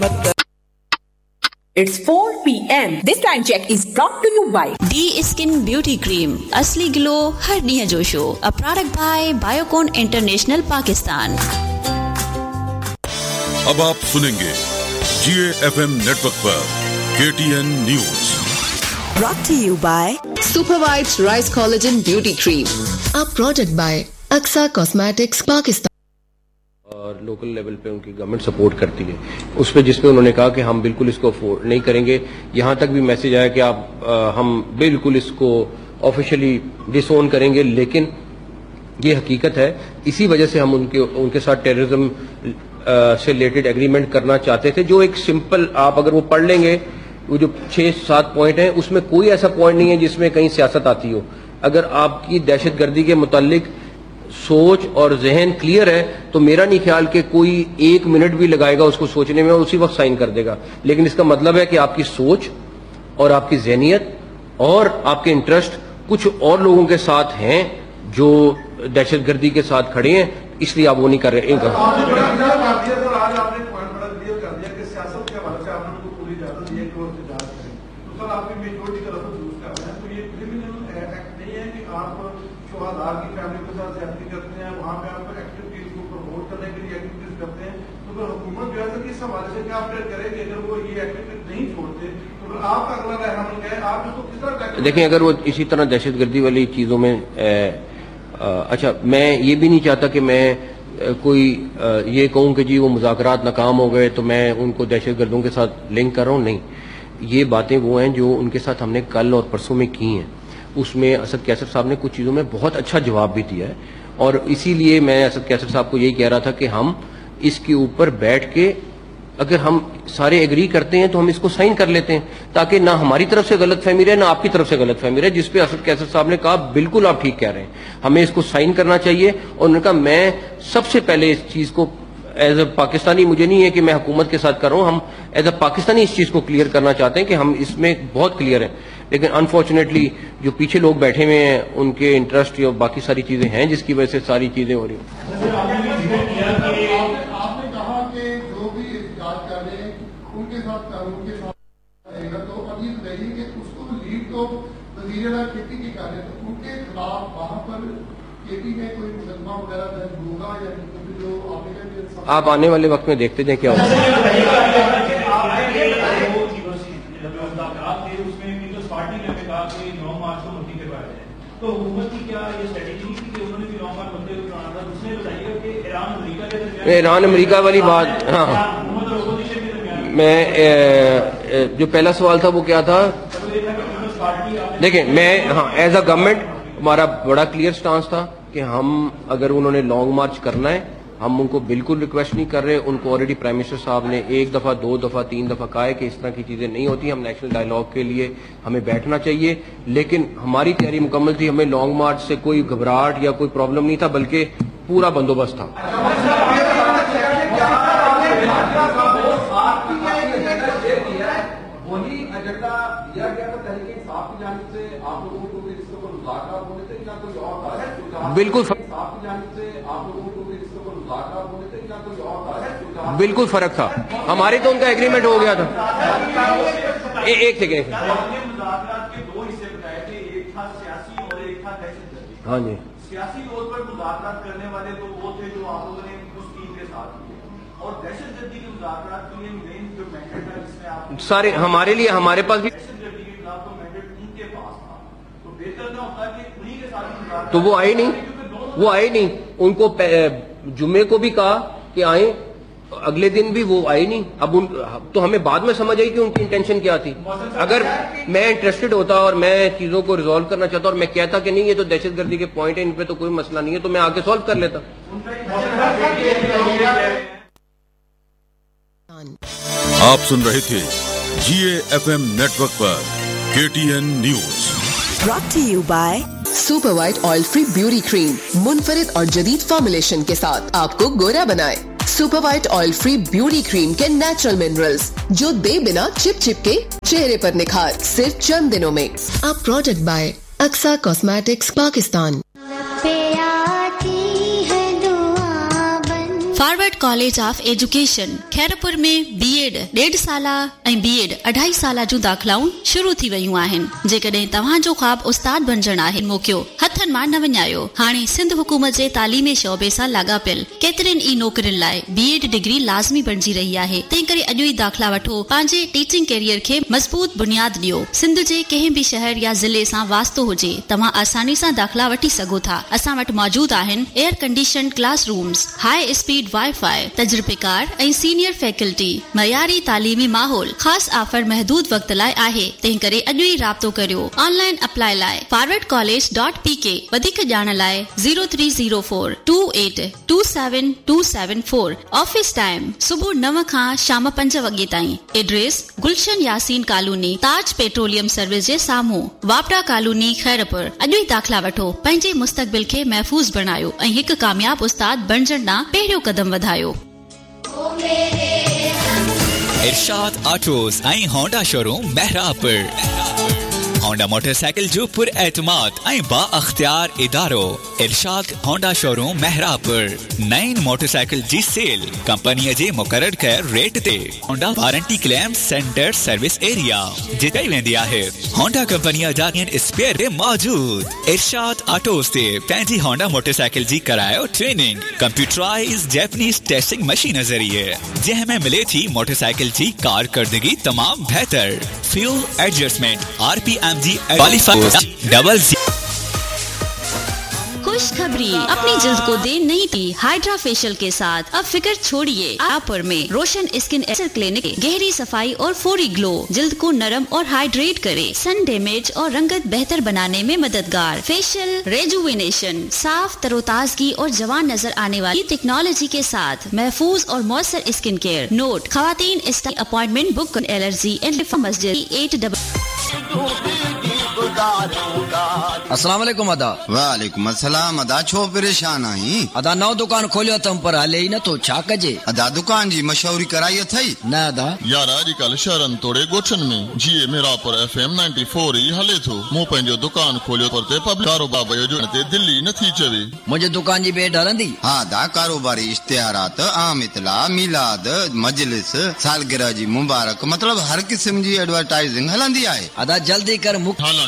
It's 4 p.m. This time check is brought to you by D Skin Beauty Cream. असली glow her nia जोशो. A product by Biocon International Pakistan. अब आप सुनेंगे GAFM network पर KTN news. Brought to you by Supervite Rice Collagen Beauty Cream. A product by Aksa Cosmetics Pakistan. और local level पे उनकी government support करती है उस पे, जिसपे उन्होंने कहा कि हम बिल्कुल इसको अफोर्ड नहीं करेंगे. यहाँ तक भी मैसेज आया कि हम बिल्कुल इसको ऑफिशियली डिसोन करेंगे, लेकिन ये हकीकत है. इसी वजह से हम उनके साथ टेररिज्म से रिलेटेड एग्रीमेंट करना चाहते थे, जो एक सिंपल, आप अगर वो पढ़ लेंगे, वो जो 6-7 पॉइंट हैं उसमें कोई ऐसा पॉइंट नहीं है जिसमें कहीं सियासत आती हो. अगर आपकी दहशतगर्दी के मुतालिक सोच और जहन क्लियर है तो मेरा नहीं ख्याल कि कोई 1 मिनट भी लगाएगा उसको सोचने में और उसी वक्त साइन कर देगा. लेकिन इसका मतलब है कि आपकी सोच और आपकी जहनियत और आपके इंटरेस्ट कुछ और लोगों के साथ हैं जो दहशतगर्दी के साथ खड़े हैं, इसलिए आप वो नहीं कर रहे. देखें, अगर वो इसी तरह दहशतगर्दी वाली चीजों में अच्छा, मैं ये भी नहीं चाहता कि मैं कोई ये कहूं कि जी वो मुज़ाकरात नाकाम हो गए तो मैं उनको दहशतगर्दों के साथ लिंक कर रहा हूं. नहीं, ये बातें वो हैं जो उनके साथ हमने कल और परसों में की हैं. उसमें असद कैसर साहब ने कुछ चीज़ों में बहुत अच्छा जवाब भी दिया है, और इसीलिए मैं असद कैसर साहब को यही कह रहा था कि हम इसके ऊपर बैठ के, अगर हम सारे एग्री करते हैं तो हम इसको साइन कर लेते हैं, ताकि ना हमारी तरफ से गलत फहमी रहे ना आपकी तरफ से गलत फहमी रहे. जिसपे असद कैसर साहब ने कहा बिल्कुल आप ठीक कह रहे हैं, हमें इसको साइन करना चाहिए. और उन्होंने कहा मैं सबसे पहले इस चीज को एज अ पाकिस्तानी, मुझे नहीं है कि मैं हुकूमत के साथ कर रहा हूं, हम एज अ पाकिस्तानी इस चीज को क्लियर करना चाहते हैं कि हम इसमें बहुत क्लियर हैं. लेकिन अनफॉर्चुनेटली जो पीछे लोग बैठे हुए हैं उनके इंटरेस्ट और बाकी सारी चीजें हैं जिसकी वजह से सारी चीजें हो रही हैं. आप आने वाले वक्त में देखते जाए क्या होगा. ईरान अमेरिका वाली बात, हाँ, मैं जो पहला सवाल था वो क्या था. देखिए, मैं, हाँ, एज अ गवर्नमेंट हमारा बड़ा क्लियर स्टांस था कि हम, अगर उन्होंने लॉन्ग मार्च करना है, हम उनको बिल्कुल रिक्वेस्ट नहीं कर रहे. उनको ऑलरेडी प्राइम मिनिस्टर साहब ने 1 दफा 2 दफा 3 दफा कहा है कि इस तरह की चीजें नहीं होती, हम नेशनल डायलॉग के लिए हमें बैठना चाहिए. लेकिन हमारी तैयारी मुकम्मल थी, हमें लॉन्ग मार्च से कोई घबराहट या कोई प्रॉब्लम नहीं था, बल्कि पूरा बंदोबस्त था. बिल्कुल फर्क था. हमारे तो उनका एग्रीमेंट हो गया था. एक सेकेंड. हाँ जी, सियासी तौर पर मुज़ाकरात करने वाले तो वो थे जो आप लोगों ने उस टीम के साथ किए, और दहशतगर्दी के मुज़ाकरात के लिए मेन जो मैंडेट है जिसमें आप सारे हमारे लिए, हमारे पास भी दहशतगर्दी के खिलाफ तो मैंडेट उनके पास था, तो बेहतर ना होता कि उन्हीं के साथ. तो वो आए नहीं, वो आए नहीं. उनको जुम्मे को भी कहा कि आए, अगले दिन भी वो आए नहीं. अब तो हमें बाद में समझ आई कि उनकी इंटेंशन क्या थी. अगर मैं इंटरेस्टेड होता और मैं चीजों को रिजॉल्व करना चाहता और मैं कहता कि नहीं ये तो दहशतगर्दी के पॉइंट है, इन पे तो कोई मसला नहीं है, तो मैं आगे सॉल्व कर लेता. आप सुन रहे थे GAFM नेटवर्क पर KTN news. Brought to you by Supervite Oil Free Beauty Cream. मुनफरिद और जदीद फॉर्मुलेशन के साथ आपको गोरा बनाए. सुपरवाइट ऑयल फ्री ब्यूटी क्रीम के नेचुरल मिनरल्स जो दे बिना चिप चिप के चेहरे पर निखार सिर्फ चंद दिनों में. A product bye Aqsa cosmetics Pakistan. Forward college of education Khairpur में बीएड 1.5 साला ऐं बीएड 2.5 साला जूं दाख़िलाऊं शुरू थी वयूं आहिनि। जेकॾहिं तव्हांजो ख्वाब उस्ताद बणजण आहे, मौक़ियो हथनि मां न विञायो। हाणे सिंध हुकूमत जे तालीमी शोबे सां लाॻापियल केतिरनि ई नौकरियुनि लाइ बीएड डिग्री लाज़मी बणिजी रही आहे। तंहिं करे अॼु ई दाख़िला वठो, पंहिंजे टीचिंग कैरियर खे मज़बूत बुनियाद ॾियो। सिंध जे कंहिं बि शहर या ज़िले सां वास्तो हुजे, तव्हां आसानी सां दाख़िला वठी सघो था। असां वटि मौजूद आहिनि air condition classrooms, high speed wifi, तजुर्बेकार ऐं सीनियर फैकल्टी, मयारी तालीमी माहौल। ख़ासि ऑफर महदूद वक़्त लाइ आहे, तंहिं करे अॼु ई राब्तो करियो। ऑनलाइन अप्लाई लाइ forwardcollege.pk, वधीक ॼाण लाइ 0304282727 ऑफिस टाइम सुबुह 9 खां शाम 5 वॻे ताईं। एड्रेस गुलशन यासीन कॉलोनी, ताज पेट्रोलियम सर्विस जे साम्हूं, वापडा कॉलोनी, खैरपुर। अॼु ई दाख़िला वठो, पंहिंजे मुस्तक़बिल खे महफ़ूज़ बणायो ऐं हिकु कामयाब उस्ताद बणजण ॾांहुं पहिरियों कदम वधायो। इरशाद ऑटोज़ ऐं होंडा शोरूम महरापुर। होंडा मोटरसाइकिल जो पुर एतमाद ऐं बा अख्तियार इदारो इरशाद होंडा शोरूम महरापुर। नईं मोटरसाइकिल जी सेल कंपनीअ जे मुक़रर कयल रेट ते। Honda warranty claim centre service area जिते वेंदी आहे। होंडा कंपनीअ जा स्पेयर ते मौजूद। इरशाद ऑटोज़ ते पंहिंजी होंडा मोटरसाइकिल जी करायो training computerise Japanese testing machine ज़रिए, जंहिंमें मिले थी मोटरसाइकिल जी कारकर्दगी तमाम बेहतर। फ्यूल एडजस्टमेंट, RPM जी क्वालिफाइड। खुशखबरी, अपनी जिल्द को दे नई टी हाइड्रा फेशियल के साथ। अब फिक्र छोड़िए, आपुर में रोशन स्किन एसर क्लिनिक गहरी सफाई और फौरी ग्लो, जिल्द को नरम और हाइड्रेट करे, सन डैमेज और रंगत बेहतर बनाने में मददगार। फेशियल रेजुविनेशन, साफ तरोताजगी और जवान नजर आने वाली टेक्नोलॉजी के साथ महफूज और मौसर स्किन केयर। नोट, खवातीन style appointment book allergy and मस्जिद 8 अस्सलाम वालेकुम अदा। वालेकुम अस्सलाम अदा, छो परेशान आई? अदा नौ दुकान खोलियो तम पर हले ही न तो छा कजे? अदा दुकान जी मशहूरी कराई अथई न अदा यार अॼुकल्ह शहरनि तोड़े ॻोठनि में जीअं मेरापुर FM 94 ई हले थो। मूं पंहिंजो दुकान खोलियो पर ते पब कारोबार जो ते दिल्ली नथी चवे। मुंहिंजे दुकान जी बेड हलंदी? हा दा, कारोबारी इश्तिहारात, आम इतला, मिलाद, मजलिस, सालगिरह जी मुबारक, मतलब हर किस्म जी एडवर्टाइजिंग हलंदी आहे। अदा जल्दी कर मुख